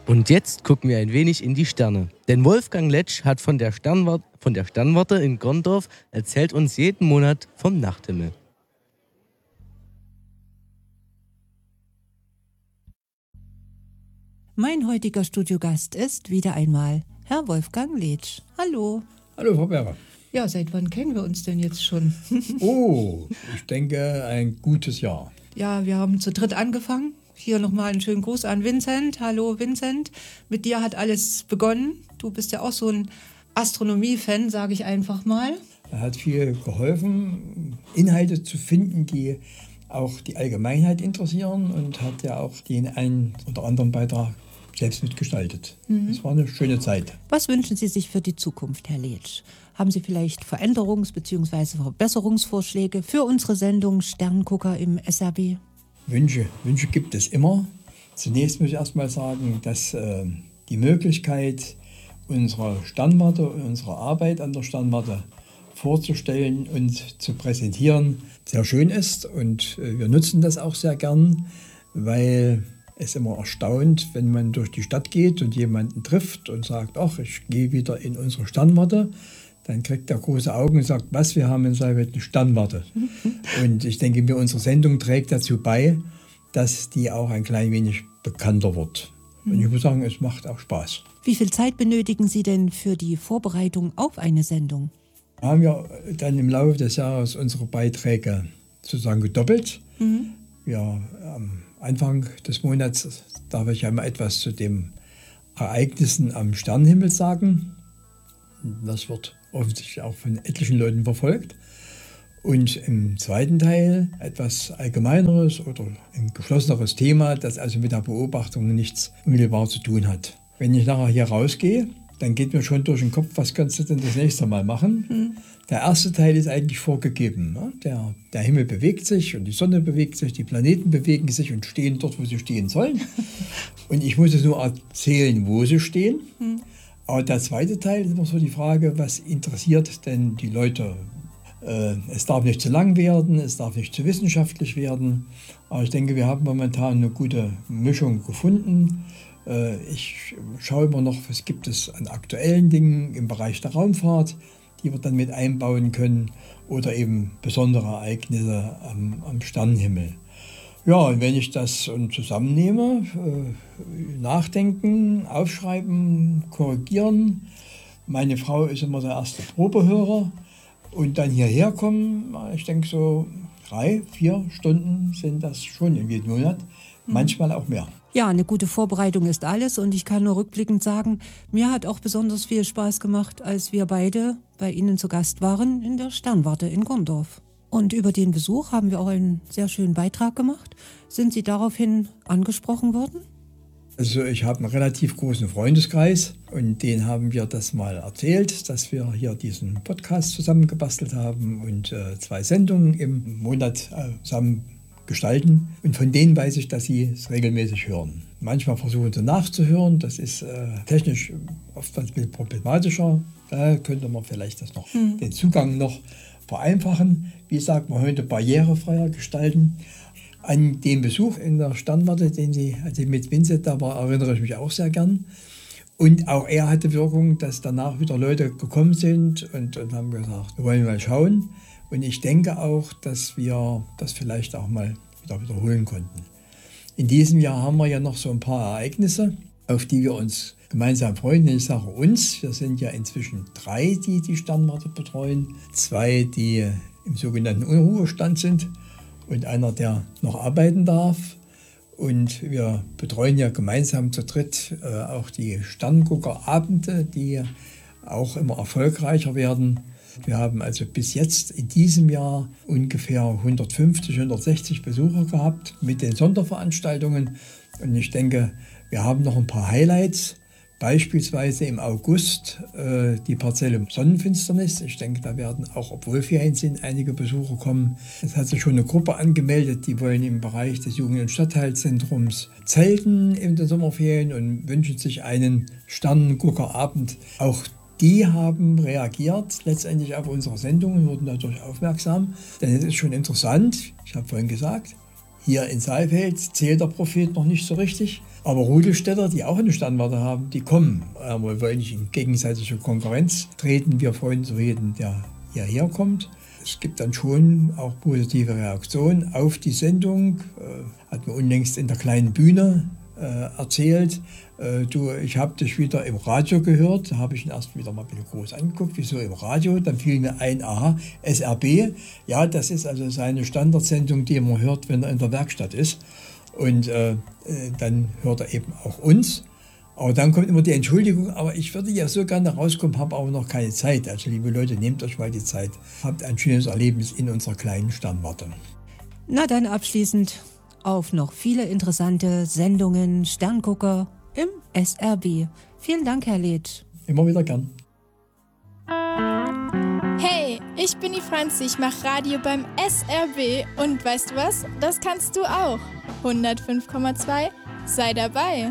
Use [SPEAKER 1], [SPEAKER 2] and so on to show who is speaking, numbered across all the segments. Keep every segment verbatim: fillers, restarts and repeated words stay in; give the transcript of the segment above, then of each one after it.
[SPEAKER 1] Und jetzt gucken wir ein wenig in die Sterne. Denn Wolfgang Letsch hat von der, Sternwart- von der Sternwarte in Gondorf erzählt uns jeden Monat vom Nachthimmel.
[SPEAKER 2] Mein heutiger Studiogast ist wieder einmal Herr Wolfgang Letsch. Hallo.
[SPEAKER 3] Hallo, Frau Berger.
[SPEAKER 2] Ja, seit wann kennen wir uns denn jetzt schon?
[SPEAKER 3] Oh, ich denke, ein gutes Jahr.
[SPEAKER 2] Ja, wir haben zu dritt angefangen. Hier nochmal einen schönen Gruß an Vincent. Hallo Vincent. Mit dir hat alles begonnen. Du bist ja auch so ein Astronomie-Fan, sage ich einfach mal.
[SPEAKER 3] Er hat viel geholfen, Inhalte zu finden, die auch die Allgemeinheit interessieren, und hat ja auch den einen oder anderen Beitrag selbst mitgestaltet. Mhm. Das war eine schöne Zeit.
[SPEAKER 2] Was wünschen Sie sich für die Zukunft, Herr Letsch? Haben Sie vielleicht Veränderungs- bzw. Verbesserungsvorschläge für unsere Sendung Sterngucker im S R B?
[SPEAKER 3] Wünsche, Wünsche gibt es immer. Zunächst muss ich erst mal sagen, dass äh, die Möglichkeit unserer Sternwarte und unserer Arbeit an der Sternwarte vorzustellen und zu präsentieren sehr schön ist, und äh, wir nutzen das auch sehr gern, weil es immer erstaunt, wenn man durch die Stadt geht und jemanden trifft und sagt, ach, ich gehe wieder in unsere Sternwarte. Dann kriegt er große Augen und sagt, was, wir haben in Saalfeld eine Sternwarte. Und ich denke mir, unsere Sendung trägt dazu bei, dass die auch ein klein wenig bekannter wird. Und ich muss sagen, es macht auch Spaß.
[SPEAKER 2] Wie viel Zeit benötigen Sie denn für die Vorbereitung auf eine Sendung?
[SPEAKER 3] Wir haben ja dann im Laufe des Jahres unsere Beiträge sozusagen gedoppelt. Mhm. Ja, am Anfang des Monats darf ich ja mal etwas zu den Ereignissen am Sternenhimmel sagen. Das wird offensichtlich auch von etlichen Leuten verfolgt. Und im zweiten Teil etwas Allgemeineres oder ein geschlosseneres Thema, das also mit der Beobachtung nichts unmittelbar zu tun hat. Wenn ich nachher hier rausgehe, dann geht mir schon durch den Kopf, was kannst du denn das nächste Mal machen? Mhm. Der erste Teil ist eigentlich vorgegeben. Ne? Der, der Himmel bewegt sich und die Sonne bewegt sich, die Planeten bewegen sich und stehen dort, wo sie stehen sollen. Und ich muss es nur erzählen, wo sie stehen. Mhm. Aber der zweite Teil ist immer so die Frage, was interessiert denn die Leute? Äh, es darf nicht zu lang werden, es darf nicht zu wissenschaftlich werden. Aber ich denke, wir haben momentan eine gute Mischung gefunden. Ich schaue immer noch, was gibt es an aktuellen Dingen im Bereich der Raumfahrt, die wir dann mit einbauen können, oder eben besondere Ereignisse am, am Sternenhimmel. Ja, und wenn ich das zusammennehme, äh, nachdenken, aufschreiben, korrigieren. Meine Frau ist immer der erste Probehörer, und dann hierher kommen, ich denke so drei, vier Stunden sind das schon in jedem Monat, manchmal auch mehr.
[SPEAKER 2] Ja, eine gute Vorbereitung ist alles, und ich kann nur rückblickend sagen, mir hat auch besonders viel Spaß gemacht, als wir beide bei Ihnen zu Gast waren in der Sternwarte in Gondorf. Und über den Besuch haben wir auch einen sehr schönen Beitrag gemacht. Sind Sie daraufhin angesprochen worden?
[SPEAKER 3] Also ich habe einen relativ großen Freundeskreis, und den haben wir das mal erzählt, dass wir hier diesen Podcast zusammengebastelt haben und äh, zwei Sendungen im Monat äh, zusammen gestalten. Und von denen weiß ich, dass sie es regelmäßig hören. Manchmal versuchen sie nachzuhören. Das ist äh, technisch oft ein bisschen problematischer. Da könnte man vielleicht das noch, hm. den Zugang noch vereinfachen. Wie gesagt, man heute barrierefreier gestalten. An den Besuch in der Sternwarte, den sie, als ich mit Vincent da war, erinnere ich mich auch sehr gern. Und auch er hatte Wirkung, dass danach wieder Leute gekommen sind und, und haben gesagt, wir wollen mal schauen. Und ich denke auch, dass wir das vielleicht auch mal wieder wiederholen konnten. In diesem Jahr haben wir ja noch so ein paar Ereignisse, auf die wir uns gemeinsam freuen. Ich sage uns, wir sind ja inzwischen drei, die die Sternwarte betreuen. Zwei, die im sogenannten Unruhestand sind, und einer, der noch arbeiten darf. Und wir betreuen ja gemeinsam zu dritt äh, auch die Sternguckerabende, die auch immer erfolgreicher werden. Wir haben also bis jetzt in diesem Jahr ungefähr hundertfünfzig, hundertsechzig Besucher gehabt mit den Sonderveranstaltungen. Und ich denke, wir haben noch ein paar Highlights. Beispielsweise im August äh, die Parzelle Sonnenfinsternis. Ich denke, da werden auch, obwohl Ferien sind, einige Besucher kommen. Es hat sich schon eine Gruppe angemeldet, die wollen im Bereich des Jugend- und Stadtteilzentrums zelten in den Sommerferien und wünschen sich einen Sternenguckerabend. Auch die haben reagiert letztendlich auf unsere Sendung und wurden dadurch aufmerksam. Denn es ist schon interessant, ich habe vorhin gesagt, Hier in Saalfeld zählt der Prophet noch nicht so richtig. Aber Rudelstädter, die auch eine Sternwarte haben, die kommen. Aber wir wollen nicht in gegenseitige Konkurrenz treten. Wir freuen uns über jeden, der hierher kommt. Es gibt dann schon auch positive Reaktionen auf die Sendung. Äh, hat mir unlängst in der kleinen Bühne äh, erzählt. Äh, du, ich habe dich wieder im Radio gehört. Da habe ich ihn erst wieder mal ein bisschen groß angeguckt. Wieso im Radio? Dann fiel mir ein, aha, S R B. Ja, das ist also seine Standardsendung, die man hört, wenn er in der Werkstatt ist. Und äh, dann hört er eben auch uns. Aber dann kommt immer die Entschuldigung, aber ich würde ja so gerne rauskommen, habe aber noch keine Zeit. Also liebe Leute, nehmt euch mal die Zeit. Habt ein schönes Erlebnis in unserer kleinen Sternwarte.
[SPEAKER 2] Na dann abschließend auf noch viele interessante Sendungen, Sterngucker im S R B. Vielen Dank, Herr Leth.
[SPEAKER 3] Immer wieder gern.
[SPEAKER 4] Hey, ich bin die Franzi, ich mache Radio beim S R B. Und weißt du was? Das kannst du auch. hundertfünf Komma zwei, sei dabei.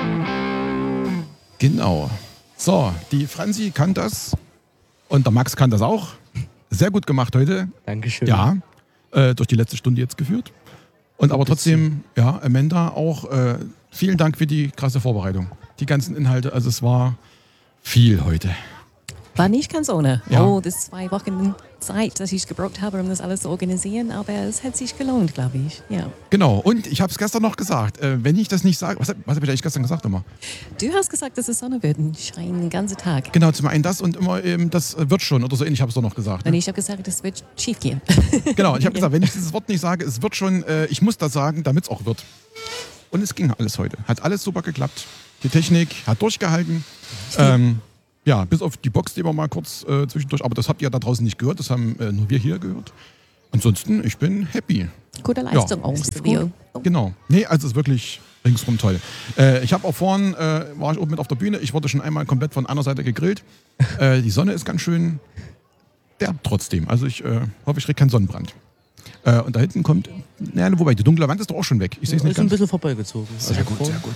[SPEAKER 5] Genau. So, die Franzi kann das und der Max kann das auch. Sehr gut gemacht heute.
[SPEAKER 1] Dankeschön.
[SPEAKER 5] Ja, äh, durch die letzte Stunde jetzt geführt. Und aber trotzdem, ja, Amanda auch, äh, vielen Dank für die krasse Vorbereitung. Die ganzen Inhalte, also es war viel heute.
[SPEAKER 6] War nicht ganz ohne.
[SPEAKER 5] Ja.
[SPEAKER 6] Oh, das zwei Wochen Zeit, dass ich gebraucht habe, um das alles zu organisieren, aber es hat sich gelohnt, glaube ich. Ja.
[SPEAKER 5] Genau, und ich habe es gestern noch gesagt, äh, wenn ich das nicht sage, was, was habe ich eigentlich gestern gesagt immer?
[SPEAKER 6] Du hast gesagt, dass es Sonne wird und scheint den ganzen Tag.
[SPEAKER 5] Genau, zum einen das und immer eben, das wird schon oder so ähnlich, habe ich es doch noch gesagt.
[SPEAKER 6] Und
[SPEAKER 5] Ne?
[SPEAKER 6] ich habe gesagt, es wird schief gehen.
[SPEAKER 5] Genau, ich habe gesagt, wenn ich dieses Wort nicht sage, es wird schon, äh, ich muss das sagen, damit es auch wird. Und es ging alles heute. Hat alles super geklappt. Die Technik hat durchgehalten. Ähm, ja, bis auf die Box, die wir mal kurz äh, zwischendurch, aber das habt ihr da draußen nicht gehört, das haben äh, nur wir hier gehört. Ansonsten, ich bin happy.
[SPEAKER 6] Gute Leistung
[SPEAKER 5] Ja.
[SPEAKER 6] auch, Silvio.
[SPEAKER 5] Genau. Nee, also es ist wirklich ringsrum toll. Äh, ich habe auch vorhin, äh, war ich oben mit auf der Bühne, ich wurde schon einmal komplett von einer Seite gegrillt. Äh, die Sonne ist ganz schön derb trotzdem. Also ich äh, hoffe, ich kriege keinen Sonnenbrand. Äh, und da hinten kommt, naja, wobei, die dunkle Wand ist doch auch schon weg. Ich sehe es nicht
[SPEAKER 1] Ist ein
[SPEAKER 5] ganz.
[SPEAKER 1] bisschen vorbeigezogen.
[SPEAKER 5] Sehr
[SPEAKER 1] Also
[SPEAKER 5] gut,
[SPEAKER 1] vor-
[SPEAKER 5] sehr gut.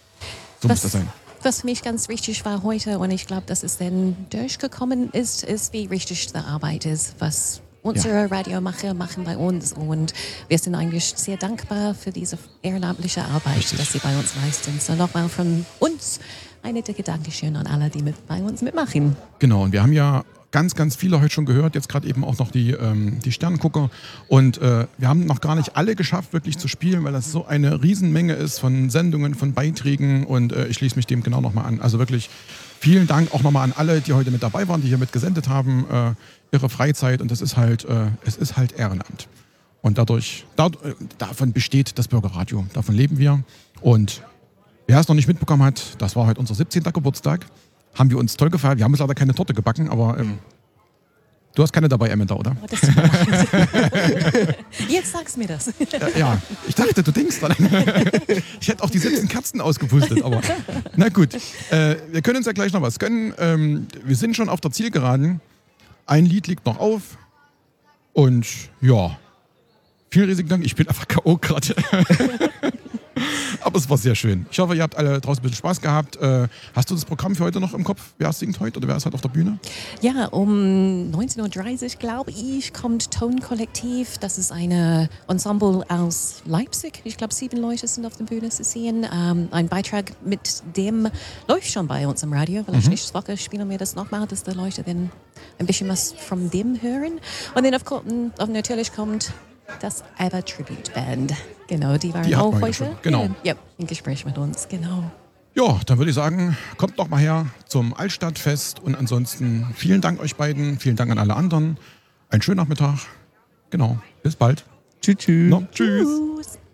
[SPEAKER 5] So
[SPEAKER 6] Was-
[SPEAKER 5] muss das sein.
[SPEAKER 6] Was für mich ganz wichtig war heute, und ich glaube, dass es dann durchgekommen ist, ist, wie richtig die Arbeit ist, was unsere Radiomacher machen bei uns. Und wir sind eigentlich sehr dankbar für diese ehrenamtliche Arbeit,
[SPEAKER 5] Richtig.
[SPEAKER 6] dass sie bei uns leisten. So nochmal von uns eine dicke Dankeschön an alle, die mit bei uns mitmachen.
[SPEAKER 5] Genau, und wir haben ja ganz, ganz viele heute schon gehört, jetzt gerade eben auch noch die, ähm, die Sterngucker. Und äh, wir haben noch gar nicht alle geschafft, wirklich zu spielen, weil das so eine Riesenmenge ist von Sendungen, von Beiträgen und äh, ich schließe mich dem genau nochmal an. Also wirklich vielen Dank auch nochmal an alle, die heute mit dabei waren, die hier mit gesendet haben, äh, ihre Freizeit und das ist halt, äh, es ist halt Ehrenamt. Und dadurch, da, äh, davon besteht das Bürgerradio, davon leben wir. Und wer es noch nicht mitbekommen hat, das war heute unser siebzehnter Geburtstag. Haben wir uns toll gefeiert. Wir haben uns leider keine Torte gebacken, aber ähm, du hast keine dabei, Amanda, oder?
[SPEAKER 6] Oh, das tut mir leid. Jetzt sagst mir das.
[SPEAKER 5] Äh, ja, ich dachte, du denkst dran. Ich hätte auch die siebzehn Kerzen ausgepustet, aber na gut. Äh, wir können uns ja gleich noch was gönnen. Ähm, wir sind schon auf der Zielgeraden. Ein Lied liegt noch auf. Und ja, vielen riesigen Dank. Ich bin einfach K O gerade. Aber es war sehr schön. Ich hoffe, ihr habt alle draußen ein bisschen Spaß gehabt. Äh, hast du das Programm für heute noch im Kopf? Wer singt heute oder wer ist heute auf der Bühne?
[SPEAKER 6] Ja, um neunzehn Uhr dreißig, glaube ich, kommt Tonkollektiv. Das ist eine Ensemble aus Leipzig. Ich glaube, sieben Leute sind auf der Bühne zu sehen. Ähm, ein Beitrag mit dem läuft schon bei uns im Radio. Vielleicht
[SPEAKER 5] Mhm.
[SPEAKER 6] nächste Woche spielen wir das nochmal, dass die Leute dann ein bisschen was von dem hören. Und dann auf, auf natürlich kommt das ABBA Tribute Band. Genau, die waren
[SPEAKER 5] Die hatten
[SPEAKER 6] auch
[SPEAKER 5] wir ja
[SPEAKER 6] heute
[SPEAKER 5] schon, genau.
[SPEAKER 6] ja, ja, im Gespräch mit uns. Genau.
[SPEAKER 5] Ja, dann würde ich sagen, kommt noch mal her zum Altstadtfest und ansonsten vielen Dank euch beiden, vielen Dank an alle anderen. Einen schönen Nachmittag. Genau, bis bald.
[SPEAKER 1] Tschüss, tschüss.
[SPEAKER 5] No, tschüss.
[SPEAKER 6] Tschüss.